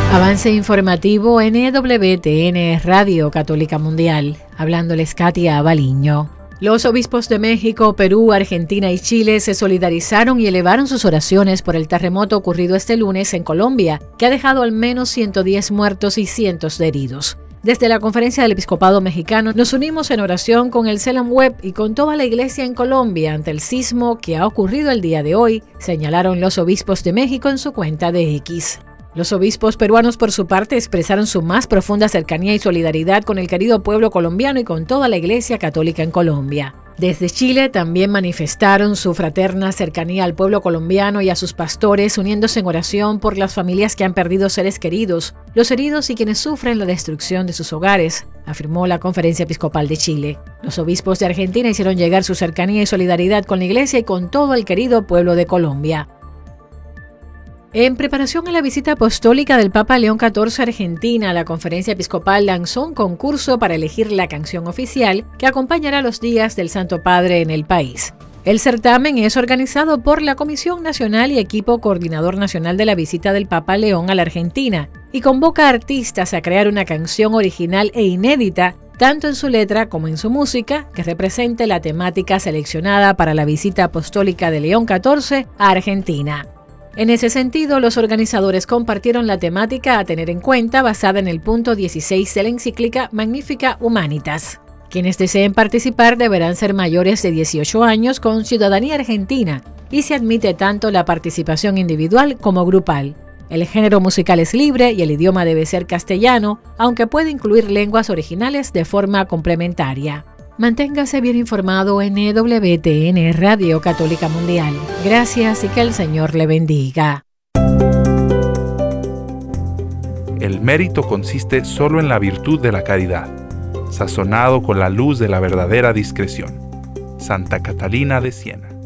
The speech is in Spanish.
Avance informativo NWTN Radio Católica Mundial. Hablándoles Katia Baliño. Los obispos de México, Perú, Argentina y Chile se solidarizaron y elevaron sus oraciones por el terremoto ocurrido este lunes en Colombia, que ha dejado al menos 110 muertos y cientos de heridos. Desde la Conferencia del Episcopado Mexicano nos unimos en oración con el CELAM Web y con toda la Iglesia en Colombia ante el sismo que ha ocurrido el día de hoy, señalaron los obispos de México en su cuenta de X. Los obispos peruanos, por su parte, expresaron su más profunda cercanía y solidaridad con el querido pueblo colombiano y con toda la Iglesia Católica en Colombia. Desde Chile también manifestaron su fraterna cercanía al pueblo colombiano y a sus pastores, uniéndose en oración por las familias que han perdido seres queridos, los heridos y quienes sufren la destrucción de sus hogares, afirmó la Conferencia Episcopal de Chile. Los obispos de Argentina hicieron llegar su cercanía y solidaridad con la Iglesia y con todo el querido pueblo de Colombia. En preparación a la visita apostólica del Papa León XIV a Argentina, la Conferencia Episcopal lanzó un concurso para elegir la canción oficial que acompañará los días del Santo Padre en el país. El certamen es organizado por la Comisión Nacional y Equipo Coordinador Nacional de la visita del Papa León a la Argentina y convoca a artistas a crear una canción original e inédita, tanto en su letra como en su música, que represente la temática seleccionada para la visita apostólica de León XIV a Argentina. En ese sentido, los organizadores compartieron la temática a tener en cuenta basada en el punto 16 de la encíclica Magnificat Humanitas. Quienes deseen participar deberán ser mayores de 18 años con ciudadanía argentina y se admite tanto la participación individual como grupal. El género musical es libre y el idioma debe ser castellano, aunque puede incluir lenguas originales de forma complementaria. Manténgase bien informado en EWTN Radio Católica Mundial. Gracias y que el Señor le bendiga. El mérito consiste solo en la virtud de la caridad, sazonado con la luz de la verdadera discreción. Santa Catalina de Siena.